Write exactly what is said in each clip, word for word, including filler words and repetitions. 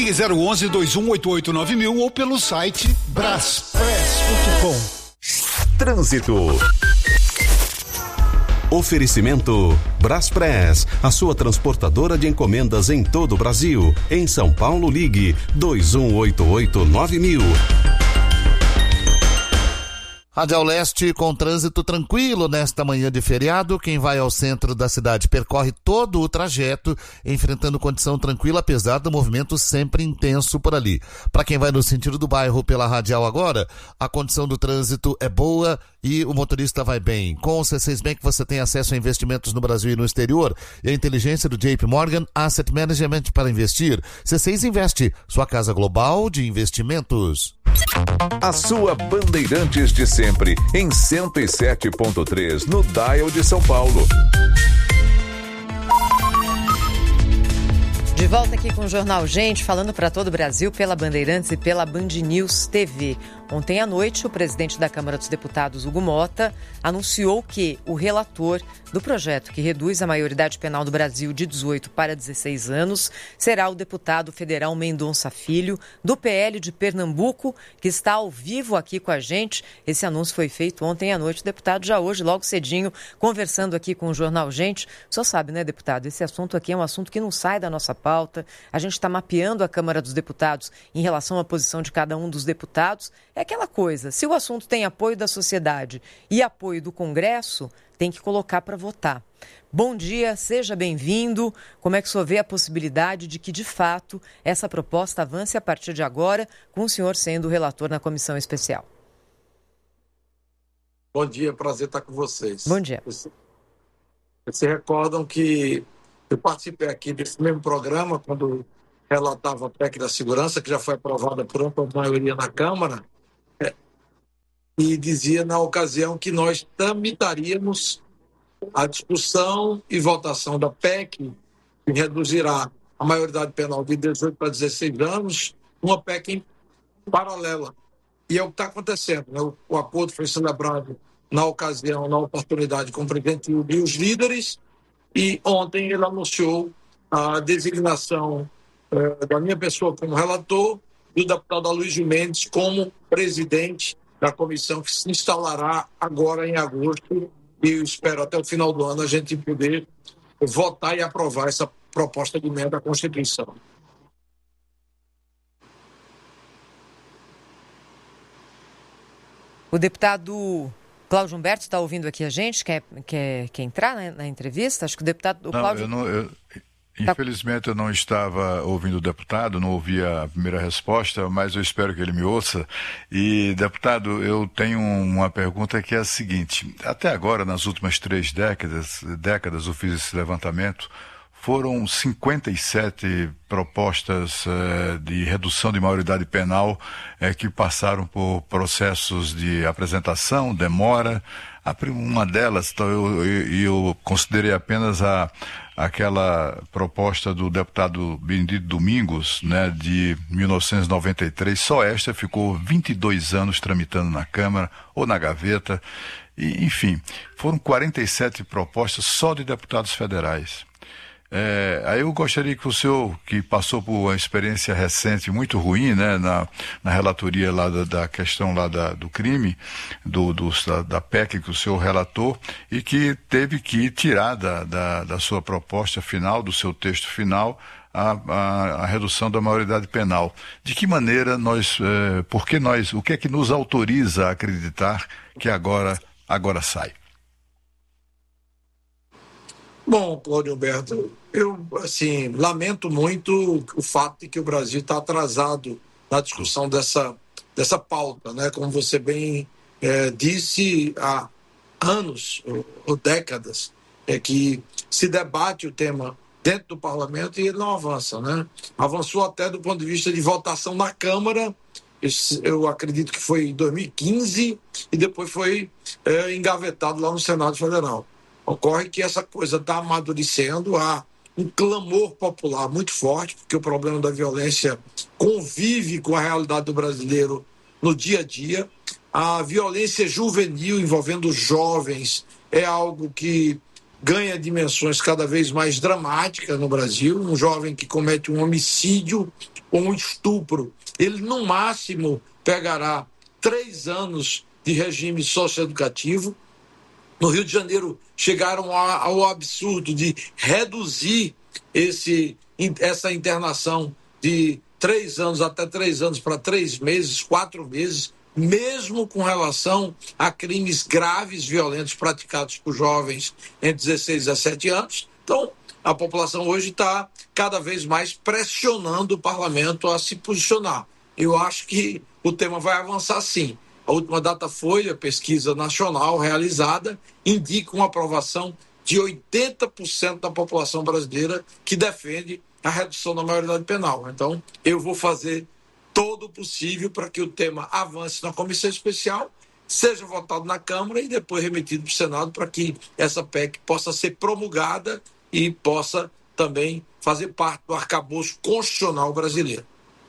Ligue zero onze, dois um oito oito, nove mil ou pelo site braspress ponto com. Trânsito. Oferecimento Braspress, a sua transportadora de encomendas em todo o Brasil. Em São Paulo, ligue dois um oito oito, nove mil. Radial Leste com trânsito tranquilo nesta manhã de feriado. Quem vai ao centro da cidade percorre todo o trajeto, enfrentando condição tranquila, apesar do movimento sempre intenso por ali. Para quem vai no sentido do bairro pela Radial agora, a condição do trânsito é boa e o motorista vai bem. Com o C seis Bank você tem acesso a investimentos no Brasil e no exterior e a inteligência do J P Morgan Asset Management para investir. C seis Investe, sua casa global de investimentos. A sua Bandeirantes de sempre, em cento e sete ponto três, no Dial de São Paulo. De volta aqui com o Jornal Gente, falando para todo o Brasil pela Bandeirantes e pela Band News T V. Ontem à noite, o presidente da Câmara dos Deputados, Hugo Mota, anunciou que o relator do projeto que reduz a maioridade penal do Brasil de dezoito para dezesseis anos será o deputado federal Mendonça Filho, do P L de Pernambuco, que está ao vivo aqui com a gente. Esse anúncio foi feito ontem à noite. O deputado já hoje, logo cedinho, conversando aqui com o Jornal Gente. O senhor sabe, né, deputado? Esse assunto aqui é um assunto que não sai da nossa pauta. A gente está mapeando a Câmara dos Deputados em relação à posição de cada um dos deputados. É aquela coisa, se o assunto tem apoio da sociedade e apoio do Congresso, tem que colocar para votar. Bom dia, seja bem-vindo. Como é que o senhor vê a possibilidade de que, de fato, essa proposta avance a partir de agora, com o senhor sendo o relator na comissão especial? Bom dia, prazer estar com vocês. Bom dia. Vocês se recordam que eu participei aqui desse mesmo programa quando relatava a P E C da segurança, que já foi aprovada por ampla maioria na Câmara, é, e dizia na ocasião que nós tramitaríamos a discussão e votação da P E C, que reduzirá a maioridade penal de dezoito para dezesseis anos, uma P E C em paralela. E é o que está acontecendo, né? O, o acordo foi celebrado na ocasião, na oportunidade, com o presidente e os líderes, e ontem ele anunciou a designação eh, da minha pessoa como relator e do deputado Aloysio Mendes como presidente da comissão, que se instalará agora em agosto, e eu espero até o final do ano a gente poder votar e aprovar essa proposta de emenda à Constituição. O deputado Cláudio Humberto está ouvindo aqui a gente, quer, quer, quer entrar na, na entrevista? Acho que o deputado... O não, Cláudio... eu não, eu, infelizmente eu não estava ouvindo o deputado, não ouvi a primeira resposta, mas eu espero que ele me ouça. E, deputado, eu tenho uma pergunta que é a seguinte: até agora, nas últimas três décadas, décadas eu fiz esse levantamento, foram cinquenta e sete propostas eh, de redução de maioridade penal eh, que passaram por processos de apresentação, demora. A, uma delas, então, eu, eu, eu considerei apenas a, aquela proposta do deputado Benedito Domingos, né, de mil novecentos e noventa e três. Só esta ficou vinte e dois anos tramitando na Câmara ou na gaveta. E, enfim, foram quarenta e sete propostas só de deputados federais. É, aí eu gostaria que o senhor, que passou por uma experiência recente muito ruim, né, na, na relatoria lá da, da questão lá da, do crime, do, do, da, da P E C que o senhor relatou, e que teve que tirar da, da, da sua proposta final, do seu texto final, a, a, a redução da maioridade penal. De que maneira nós, é, por que nós, o que é que nos autoriza a acreditar que agora, agora sai? Bom, Cláudio Humberto, eu, assim, lamento muito o fato de que o Brasil está atrasado na discussão dessa, dessa pauta, né? Como você bem é, disse, há anos ou, ou décadas é que se debate o tema dentro do parlamento e ele não avança, né? Avançou até do ponto de vista de votação na Câmara, eu acredito que foi em dois mil e quinze, e depois foi é, engavetado lá no Senado Federal. Ocorre que essa coisa está amadurecendo, há um clamor popular muito forte, porque o problema da violência convive com a realidade do brasileiro no dia a dia. A violência juvenil envolvendo jovens é algo que ganha dimensões cada vez mais dramáticas no Brasil. Um jovem que comete um homicídio ou um estupro, ele no máximo pegará três anos de regime socioeducativo. No Rio de Janeiro chegaram ao absurdo de reduzir esse, essa internação de três anos até três anos para três meses, quatro meses, mesmo com relação a crimes graves, violentos praticados por jovens entre dezesseis e dezessete anos. Então, a população hoje está cada vez mais pressionando o parlamento a se posicionar. Eu acho que o tema vai avançar sim. A última Datafolha, pesquisa nacional realizada, indica uma aprovação de oitenta por cento da população brasileira que defende a redução da maioridade penal. Então, eu vou fazer todo o possível para que o tema avance na comissão especial, seja votado na Câmara e depois remetido para o Senado para que essa P E C possa ser promulgada e possa também fazer parte do arcabouço constitucional brasileiro.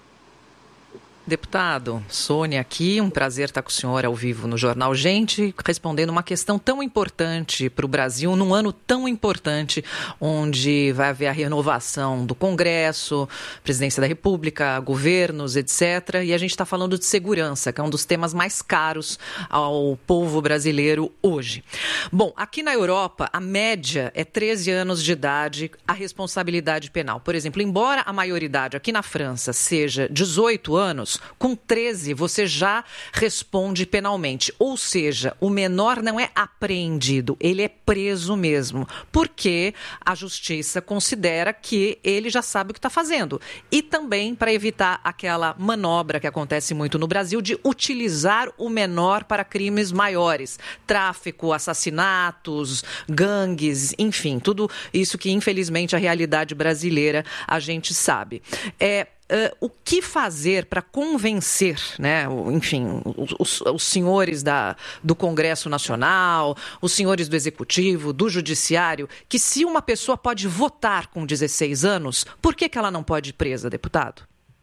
Deputado, Sônia aqui, um prazer estar com o senhor ao vivo no Jornal Gente, respondendo uma questão tão importante para o Brasil, num ano tão importante, onde vai haver a renovação do Congresso, Presidência da República, governos, etcétera. E a gente está falando de segurança, que é um dos temas mais caros ao povo brasileiro hoje. Bom, aqui na Europa, a média é treze anos de idade, a responsabilidade penal. Por exemplo, embora a maioridade aqui na França seja dezoito anos, com treze você já responde penalmente. Ou seja, o menor não é apreendido, ele é preso mesmo, porque a justiça considera que ele já sabe o que está fazendo. E também para evitar aquela manobra que acontece muito no Brasil de utilizar o menor para crimes maiores. Tráfico, assassinatos, gangues, enfim, tudo isso que infelizmente a realidade brasileira a gente sabe. É... Uh, o que fazer para convencer, né, enfim, os, os senhores da, do Congresso Nacional, os senhores do Executivo, do Judiciário, que se uma pessoa pode votar com dezesseis anos, por que, que ela não pode ir presa, deputado?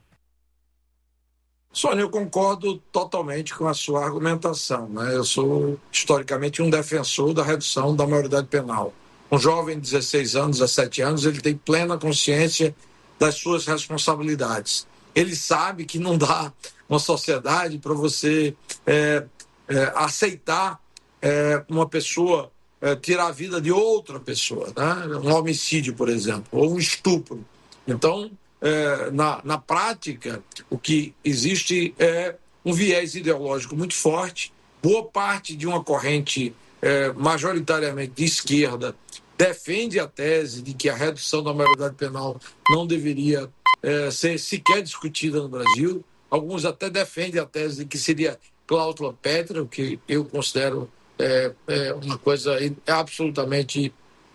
Sônia, eu concordo totalmente com a sua argumentação, né? Eu sou, historicamente, um defensor da redução da maioridade penal. Um jovem de dezesseis anos, dezessete anos, ele tem plena consciência das suas responsabilidades. Ele sabe que não dá uma sociedade para você é, é, aceitar é, uma pessoa é, tirar a vida de outra pessoa, né? Um homicídio, por exemplo, ou um estupro. Então, é, na, na prática, o que existe é um viés ideológico muito forte. Boa parte de uma corrente é, majoritariamente de esquerda defende a tese de que a redução da maioridade penal não deveria é, ser sequer discutida no Brasil. Alguns até defendem a tese de que seria cláusula pétrea, o que eu considero é, é uma coisa absolutamente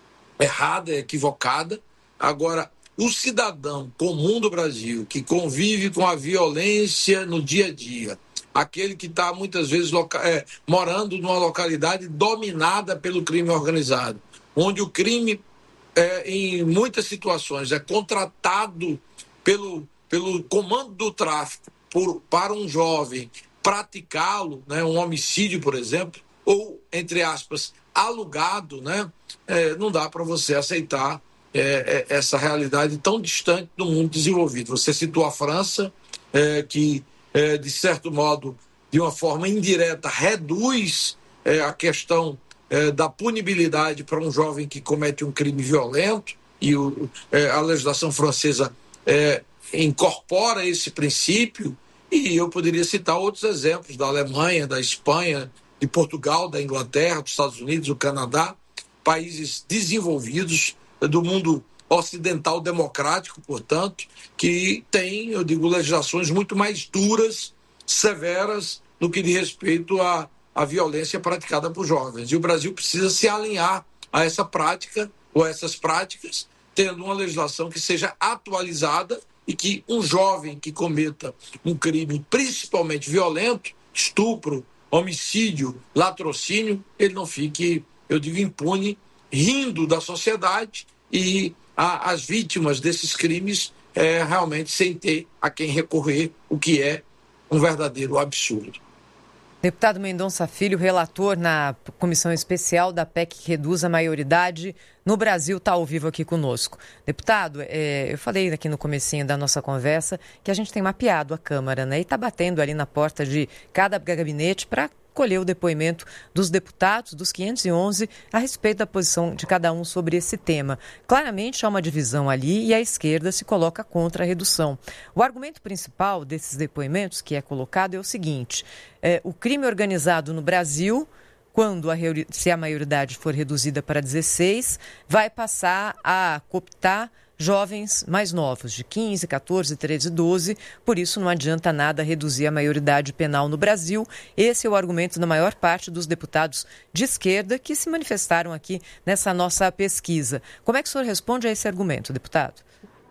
errada, equivocada. Agora, o cidadão comum do Brasil, que convive com a violência no dia a dia, aquele que está muitas vezes loca- é, morando numa localidade dominada pelo crime organizado, onde o crime, é, em muitas situações, é contratado pelo, pelo comando do tráfico por, para um jovem praticá-lo, né, um homicídio, por exemplo, ou, entre aspas, alugado, né, é, não dá para você aceitar é, é, essa realidade tão distante do mundo desenvolvido. Você citou a França, é, que, é, de certo modo, de uma forma indireta, reduz é, a questão É, da punibilidade para um jovem que comete um crime violento, e o, é, a legislação francesa é, incorpora esse princípio, e eu poderia citar outros exemplos da Alemanha, da Espanha, de Portugal, da Inglaterra, dos Estados Unidos, do Canadá, países desenvolvidos do mundo ocidental democrático, portanto, que têm, eu digo, legislações muito mais duras, severas, no que diz respeito a a violência praticada por jovens. E o Brasil precisa se alinhar a essa prática, ou a essas práticas, tendo uma legislação que seja atualizada e que um jovem que cometa um crime principalmente violento, estupro, homicídio, latrocínio, ele não fique, eu digo, impune, rindo da sociedade, e a, as vítimas desses crimes é, realmente sem ter a quem recorrer, o que é um verdadeiro absurdo. Deputado Mendonça Filho, relator na comissão especial da P E C que reduz a maioridade no Brasil, está ao vivo aqui conosco. Deputado, é, eu falei aqui no comecinho da nossa conversa que a gente tem mapeado a Câmara, né? E está batendo ali na porta de cada gabinete para colher o depoimento dos deputados, dos quinhentos e onze, a respeito da posição de cada um sobre esse tema. Claramente há uma divisão ali e a esquerda se coloca contra a redução. O argumento principal desses depoimentos que é colocado é o seguinte: é, o crime organizado no Brasil, quando a, se a maioridade for reduzida para dezesseis, vai passar a cooptar jovens mais novos, de quinze, catorze, treze, doze, por isso não adianta nada reduzir a maioridade penal no Brasil. Esse é o argumento da maior parte dos deputados de esquerda que se manifestaram aqui nessa nossa pesquisa. Como é que o senhor responde a esse argumento, deputado?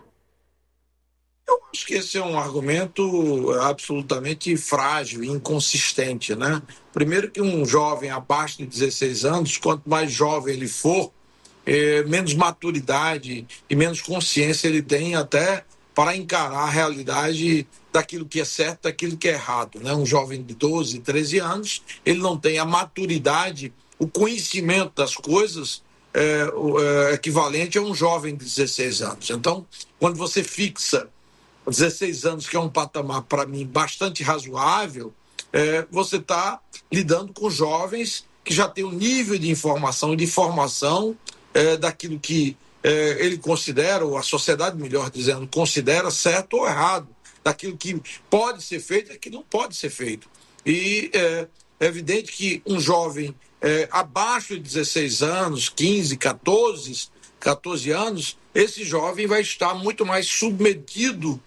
Eu acho que esse é um argumento absolutamente frágil e inconsistente, né? Primeiro que um jovem abaixo de dezesseis anos, quanto mais jovem ele for, É, menos maturidade e menos consciência ele tem até para encarar a realidade daquilo que é certo, daquilo que é errado, né? Um jovem de doze, treze anos, ele não tem a maturidade, o conhecimento das coisas é, é, equivalente a um jovem de dezesseis anos. Então, quando você fixa dezesseis anos, que é um patamar, para mim, bastante razoável, é, você está lidando com jovens que já têm um nível de informação e de formação É, daquilo que é, ele considera, ou a sociedade, melhor dizendo, considera certo ou errado, daquilo que pode ser feito e que não pode ser feito. E é, é evidente que um jovem é, abaixo de dezesseis anos, quinze, catorze, catorze anos, esse jovem vai estar muito mais submetido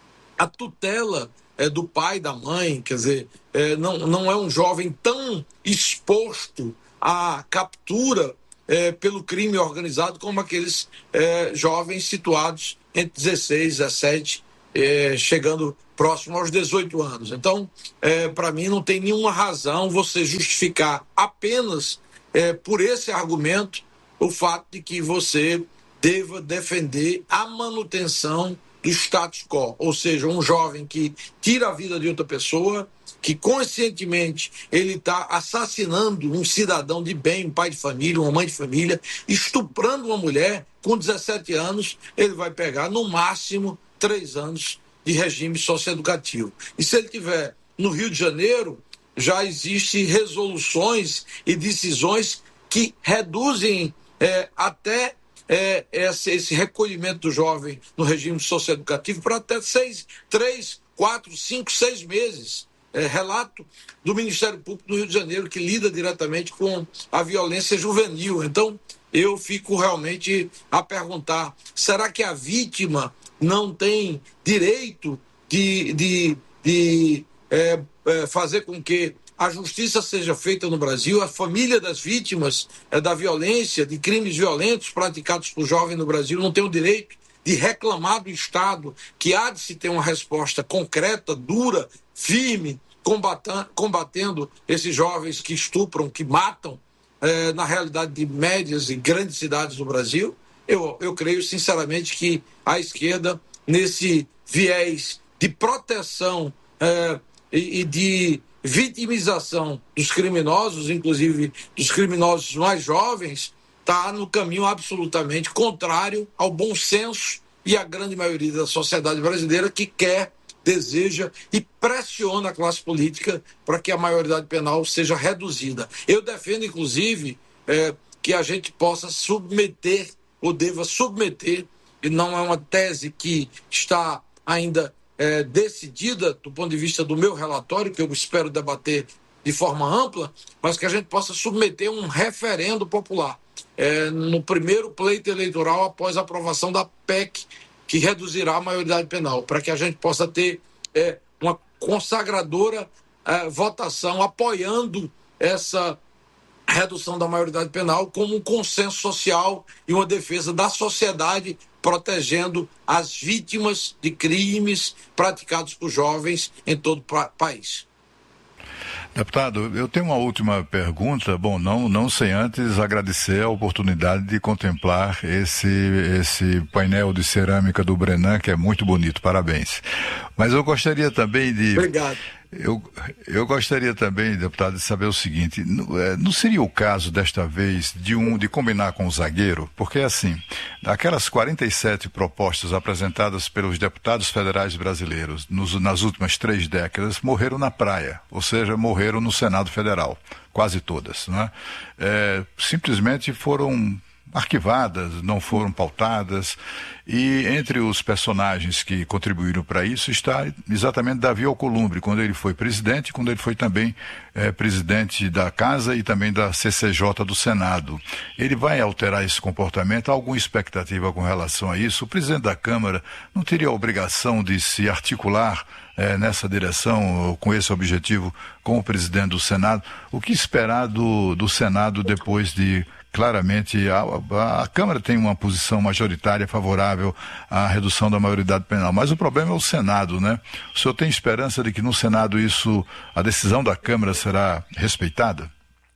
à tutela é, do pai, da mãe, quer dizer, é, não, não é um jovem tão exposto à captura É, pelo crime organizado como aqueles é, jovens situados entre dezesseis, dezessete, é, chegando próximo aos dezoito anos. Então, é, para mim, não tem nenhuma razão você justificar apenas é, por esse argumento o fato de que você deva defender a manutenção do status quo, ou seja, um jovem que tira a vida de outra pessoa, que conscientemente ele está assassinando um cidadão de bem, um pai de família, uma mãe de família, estuprando uma mulher com dezessete anos, ele vai pegar no máximo três anos de regime socioeducativo. E se ele tiver no Rio de Janeiro, já existem resoluções e decisões que reduzem é, até é, esse, esse recolhimento do jovem no regime socioeducativo para até seis, três, quatro, cinco, seis meses. É, relato do Ministério Público do Rio de Janeiro, que lida diretamente com a violência juvenil. Então, eu fico realmente a perguntar, será que a vítima não tem direito de, de, de é, é, fazer com que a justiça seja feita no Brasil? A família das vítimas é, da violência, de crimes violentos praticados por jovens no Brasil não tem o direito de reclamar do Estado, que há de se ter uma resposta concreta, dura, firme, combatendo, combatendo esses jovens que estupram, que matam, eh, na realidade de médias e grandes cidades do Brasil. Eu, eu creio sinceramente que a esquerda, nesse viés de proteção eh, e, e de vitimização dos criminosos, inclusive dos criminosos mais jovens, está no caminho absolutamente contrário ao bom senso e à grande maioria da sociedade brasileira que quer, deseja e pressiona a classe política para que a maioridade penal seja reduzida. Eu defendo, inclusive, é, que a gente possa submeter, ou deva submeter, e não é uma tese que está ainda é, decidida do ponto de vista do meu relatório, que eu espero debater de forma ampla, mas que a gente possa submeter um referendo popular. É, no primeiro pleito eleitoral após a aprovação da P E C, que reduzirá a maioridade penal, para que a gente possa ter é, uma consagradora é, votação apoiando essa redução da maioridade penal como um consenso social e uma defesa da sociedade, protegendo as vítimas de crimes praticados por jovens em todo o país. Deputado, eu tenho uma última pergunta, bom, não, não sem antes agradecer a oportunidade de contemplar esse, esse painel de cerâmica do Brenan, que é muito bonito, parabéns. Mas eu gostaria também de... Obrigado. Eu, eu gostaria também, deputado, de saber o seguinte, não, é, não seria o caso desta vez de, um, de combinar com o zagueiro? Porque assim, aquelas quarenta e sete propostas apresentadas pelos deputados federais brasileiros nos, nas últimas três décadas morreram na praia, ou seja, morreram no Senado Federal, quase todas, né? É, simplesmente foram arquivadas, não foram pautadas, e entre os personagens que contribuíram para isso está exatamente Davi Alcolumbre, quando ele foi presidente, quando ele foi também é, presidente da Casa e também da C C J do Senado. Ele vai alterar esse comportamento? Há alguma expectativa com relação a isso? O presidente da Câmara não teria a obrigação de se articular é, nessa direção, com esse objetivo, com o presidente do Senado? O que esperar do, do Senado depois de... Claramente, a, a, a Câmara tem uma posição majoritária favorável à redução da maioridade penal, mas o problema é o Senado, né? O senhor tem esperança de que no Senado isso, a decisão da Câmara será respeitada?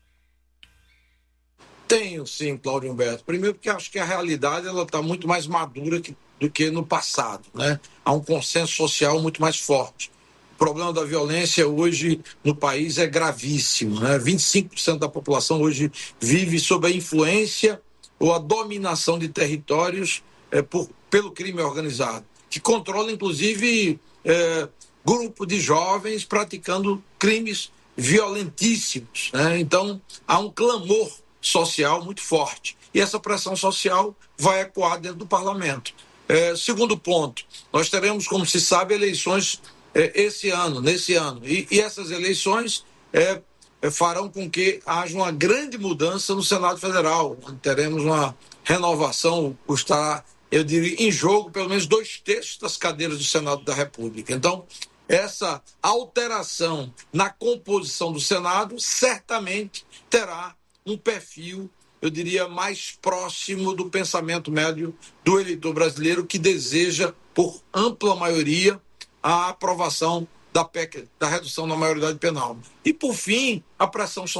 Tenho sim, Cláudio Humberto. Primeiro porque acho que a realidade ela está muito mais madura que, do que no passado, né? Há um consenso social muito mais forte. O problema da violência hoje no país é gravíssimo, né? vinte e cinco por cento da população hoje vive sob a influência ou a dominação de territórios é, por, pelo crime organizado, que controla inclusive é, grupo de jovens praticando crimes violentíssimos, né? Então há um clamor social muito forte e essa pressão social vai ecoar dentro do parlamento. É, segundo ponto, nós teremos, como se sabe, eleições esse ano, nesse ano. E, e essas eleições é, farão com que haja uma grande mudança no Senado Federal. Teremos uma renovação, estará, eu diria, em jogo pelo menos dois terços das cadeiras do Senado da República. Então, essa alteração na composição do Senado certamente terá um perfil, eu diria, mais próximo do pensamento médio do eleitor brasileiro que deseja, por ampla maioria, a aprovação da P E C, da redução da maioridade penal. E, por fim, a pressão social